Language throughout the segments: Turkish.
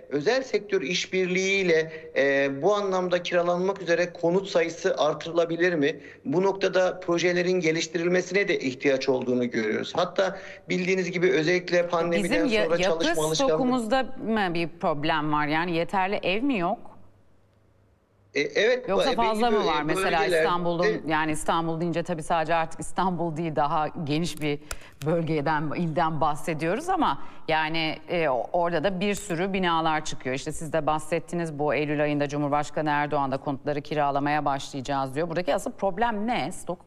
özel sektör işbirliğiyle bu anlamda kiralanmak üzere konut sayısı artırılabilir mi? Bu noktada projelerin geliştirilmesine de ihtiyaç olduğunu görüyoruz. Hatta bildiğiniz gibi özellikle Bizim pandemiden sonra yakıt çalışma alışkanlığı... stokumuzda mı bir problem var? Yani yeterli ev mi yok? Evet, Yoksa fazla mı var? Mesela bölgelerde... yani İstanbul deyince tabii sadece artık İstanbul değil, daha geniş bir bölgeden, ilden bahsediyoruz ama yani orada da bir sürü binalar çıkıyor. İşte siz de bahsettiniz, bu Eylül ayında Cumhurbaşkanı Erdoğan da konutları kiralamaya başlayacağız diyor. Buradaki asıl problem ne? Stok.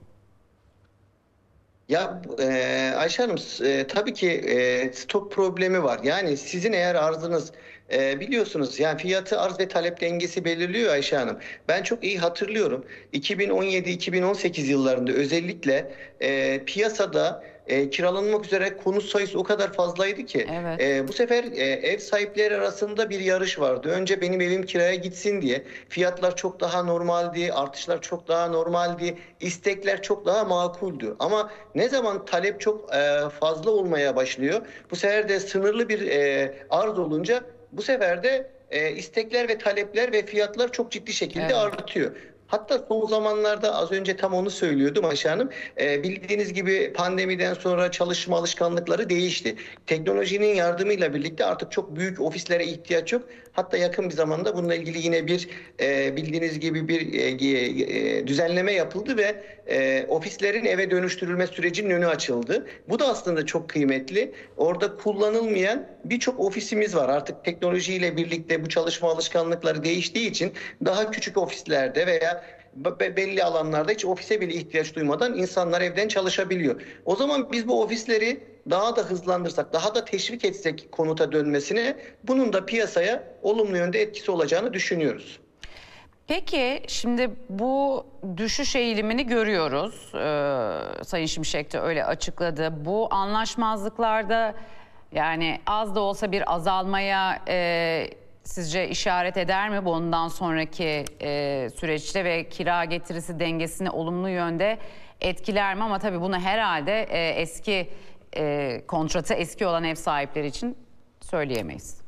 Ya Ayşe Hanım, tabii ki stok problemi var. Yani sizin eğer arzınız, biliyorsunuz yani fiyatı arz ve talep dengesi belirliyor Ayşe Hanım. Ben çok iyi hatırlıyorum. 2017-2018 yıllarında özellikle piyasada kiralanmak üzere konut sayısı o kadar fazlaydı ki Evet. bu sefer ev sahipleri arasında bir yarış vardı. Önce benim evim kiraya gitsin diye fiyatlar çok daha normaldi, artışlar çok daha normaldi, istekler çok daha makuldü. Ama ne zaman talep çok fazla olmaya başlıyor, bu sefer de sınırlı bir arz olunca bu sefer de istekler ve talepler ve fiyatlar çok ciddi şekilde Evet. artıyor. Hatta son zamanlarda az önce tam onu söylüyordum Ayşe Hanım. Bildiğiniz gibi pandemiden sonra çalışma alışkanlıkları değişti. Teknolojinin yardımıyla birlikte artık çok büyük ofislere ihtiyaç yok. Hatta yakın bir zamanda bununla ilgili yine bir bildiğiniz gibi bir düzenleme yapıldı ve ofislerin eve dönüştürülme sürecinin önü açıldı. Bu da aslında çok kıymetli. Orada kullanılmayan birçok ofisimiz var. Artık teknolojiyle birlikte bu çalışma alışkanlıkları değiştiği için daha küçük ofislerde veya belli alanlarda hiç ofise bile ihtiyaç duymadan insanlar evden çalışabiliyor. O zaman biz bu ofisleri daha da hızlandırsak, daha da teşvik etsek konuta dönmesine, bunun da piyasaya olumlu yönde etkisi olacağını düşünüyoruz. Peki şimdi bu düşüş eğilimini görüyoruz. Sayın Şimşek de öyle açıkladı. Bu anlaşmazlıklarda yani az da olsa bir azalmaya sizce işaret eder mi bundan sonraki süreçte ve kira getirisi dengesini olumlu yönde etkiler mi? Ama tabii bunu herhalde kontratı eski olan ev sahipleri için söyleyemeyiz.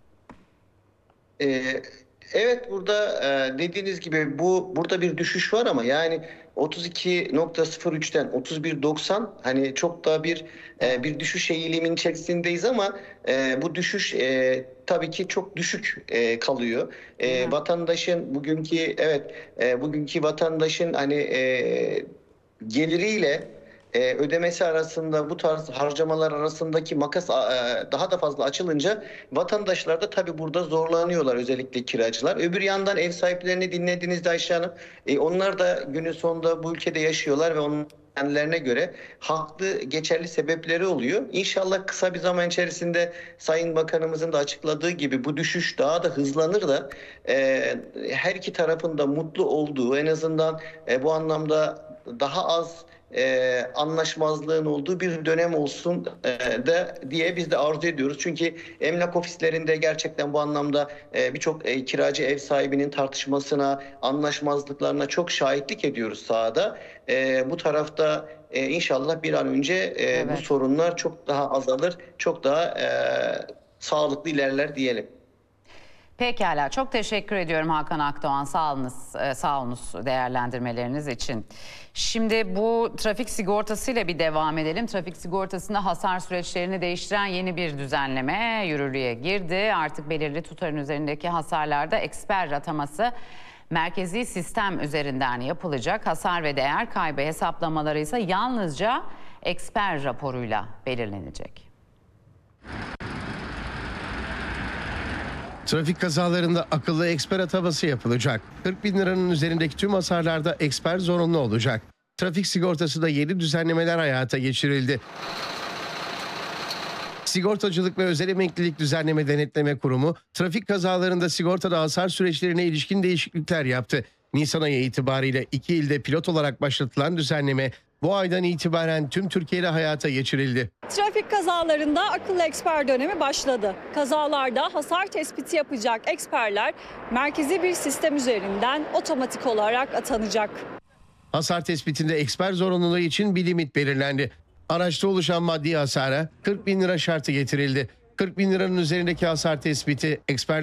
Evet, burada dediğiniz gibi burada bir düşüş var ama yani 32.03'ten 31.90, hani çok daha bir düşüş eğiliminin içerisindeyiz ama bu düşüş tabii ki çok düşük kalıyor. Değil mi? Vatandaşın bugünkü vatandaşın hani geliriyle ödemesi arasında, bu tarz harcamalar arasındaki makas daha da fazla açılınca vatandaşlar da tabii burada zorlanıyorlar, özellikle kiracılar. Öbür yandan ev sahiplerini dinlediğinizde Ayşe Hanım, onlar da günün sonunda bu ülkede yaşıyorlar ve onun kendilerine göre haklı, geçerli sebepleri oluyor. İnşallah kısa bir zaman içerisinde Sayın Bakanımızın da açıkladığı gibi bu düşüş daha da hızlanır da her iki tarafın da mutlu olduğu, en azından bu anlamda daha az anlaşmazlığın olduğu bir dönem olsun diye biz de arzu ediyoruz. Çünkü emlak ofislerinde gerçekten bu anlamda birçok kiracı ev sahibinin tartışmasına, anlaşmazlıklarına çok şahitlik ediyoruz sahada. Bu tarafta inşallah bir an önce bu Evet. sorunlar çok daha azalır, çok daha sağlıklı ilerler diyelim. Pekala, çok teşekkür ediyorum Hakan Akdoğan. Sağ olunuz değerlendirmeleriniz için. Şimdi bu trafik sigortasıyla bir devam edelim. Trafik sigortasında hasar süreçlerini değiştiren yeni bir düzenleme yürürlüğe girdi. Artık belirli tutarın üzerindeki hasarlarda eksper ataması merkezi sistem üzerinden yapılacak. Hasar ve değer kaybı hesaplamaları ise yalnızca eksper raporuyla belirlenecek. Trafik kazalarında akıllı eksper ataması yapılacak. 40 bin liranın üzerindeki tüm hasarlarda eksper zorunlu olacak. Trafik sigortası da yeni düzenlemeler hayata geçirildi. Sigortacılık ve Özel Emeklilik Düzenleme Denetleme Kurumu, trafik kazalarında sigortada hasar süreçlerine ilişkin değişiklikler yaptı. Nisan ayı itibariyle 2 ilde pilot olarak başlatılan düzenleme bu aydan itibaren tüm Türkiye'de hayata geçirildi. Trafik kazalarında akıllı eksper dönemi başladı. Kazalarda hasar tespiti yapacak eksperler merkezi bir sistem üzerinden otomatik olarak atanacak. Hasar tespitinde eksper zorunluluğu için bir limit belirlendi. Araçta oluşan maddi hasara 40 bin lira şartı getirildi. 40 bin liranın üzerindeki hasar tespiti eksperler